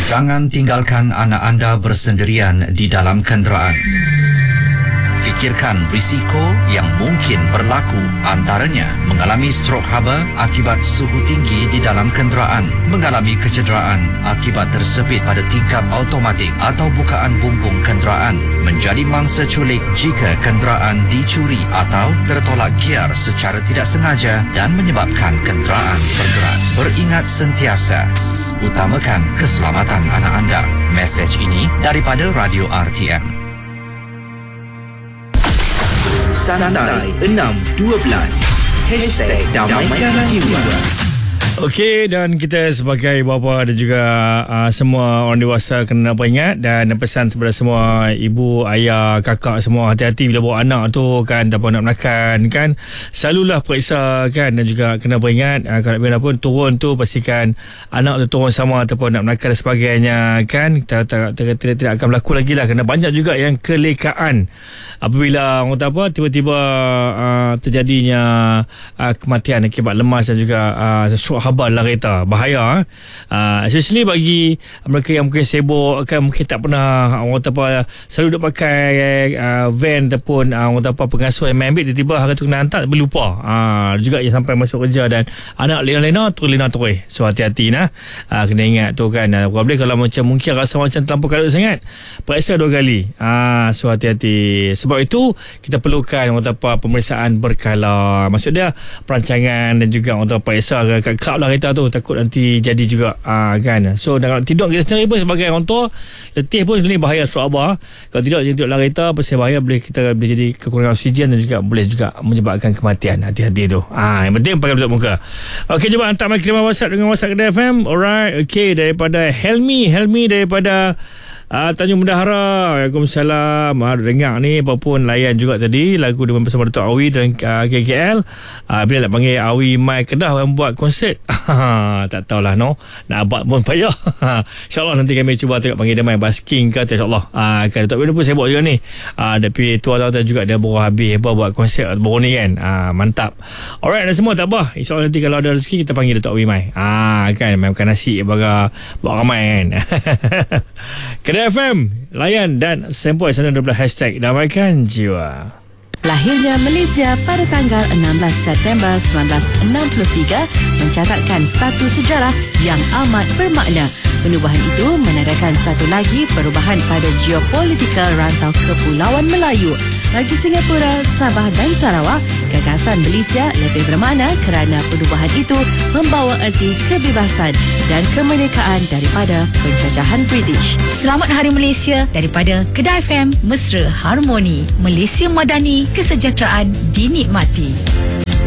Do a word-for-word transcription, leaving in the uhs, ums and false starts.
Jangan tinggalkan anak anda bersendirian di dalam kenderaan. Fikirkan risiko yang mungkin berlaku, antaranya mengalami strok haba akibat suhu tinggi di dalam kenderaan, mengalami kecederaan akibat tersepit pada tingkap automatik atau bukaan bumbung kenderaan, menjadi mangsa culik jika kenderaan dicuri atau tertolak gear secara tidak sengaja dan menyebabkan kenderaan bergerak. Beringat sentiasa, utamakan keselamatan anak anda. Mesej ini daripada Radio R T M. Santai enam dua belas Hashtag Damaikan Jiwa. Okey, dan kita sebagai bapa dan juga uh, semua orang dewasa kena peringat dan pesan kepada semua ibu, ayah, kakak semua, hati-hati bila bawa anak tu kan, tak apa nak menakan kan, selalulah periksa kan, dan juga kena peringat uh, kalau bila pun turun tu pastikan anak tu turun sama ataupun nak menakan dan sebagainya kan, tidak, tidak, tidak, tidak, tidak akan berlaku lagi lah, kerana banyak juga yang kelekaan apabila orang kata apa tiba-tiba uh, terjadinya uh, kematian akibat lemas dan juga uh, strok haba dalam kereta. Bahaya uh, especially bagi mereka yang mungkin sibuk kan, mungkin tak pernah orang kata apa selalu duk pakai uh, van ataupun uh, orang kata apa pengasuh yang main ambil, tiba-tiba hari tu kena hantar berlupa uh, juga yang sampai masuk kerja dan anak lena-lena tu lena terus. So hati-hati nah, uh, kena ingat tu kan, uh, boleh kalau macam mungkin rasa macam terlampau kalut sangat, periksa dua kali. uh, so hati-hati. Sebab itu kita perlukan orang kata apa pemeriksaan berkala, maksud dia perancangan dan juga orang kata apa periksa kat krap lah kereta tu, takut nanti jadi juga uh, kan. So kalau tidur kita sendiri pun sebagai orang tua letih pun sebenarnya bahaya strok haba. Kalau tidak tidur dalam kereta pasal bahaya, boleh kita boleh jadi kekurangan oksigen dan juga boleh juga menyebabkan kematian. Hati-hati tu. Ah, yang penting pakai tutup muka. Okey, cuba hantar mai kirim WhatsApp dengan WhatsApp Kedah F M. Alright. Okey, daripada Helmi, Helmi daripada Uh, Tanjung Bendahara. Waalaikumsalam. uh, Dengar ni apapun layan juga tadi lagu dengan bersama Datuk Awi dan uh, K K L. uh, Bila nak panggil Awi Mai Kedah yang buat konsert tak tahulah no, nak buat pun payah. InsyaAllah nanti kami cuba tengok panggil dia main basking ke, insyaAllah. uh, kan Datuk Awi pun sibuk juga ni, uh, tapi tua tahu juga dia baru habis apa buat konsert baru ni kan. uh, Mantap. Alright, dan semua tak apa, InsyaAllah nanti kalau ada rezeki kita panggil Datuk Awi Mai. uh, Kan main makan nasi baga buat ramai kan. Kedah F M layan dan sempoi sana dua belas hashtag Damaikan Jiwa. Lahirnya Malaysia pada tanggal enam belas September seribu sembilan ratus enam puluh tiga mencatatkan satu sejarah yang amat bermakna. Penubuhan itu menandakan satu lagi perubahan pada geopolitikal rantau Kepulauan Melayu. Bagi Singapura, Sabah dan Sarawak, gagasan Malaysia lebih bermakna kerana perubahan itu membawa erti kebebasan dan kemerdekaan daripada penjajahan British. Selamat Hari Malaysia daripada Kedah F M, Mesra Harmoni. Malaysia Madani, kesejahteraan dinikmati.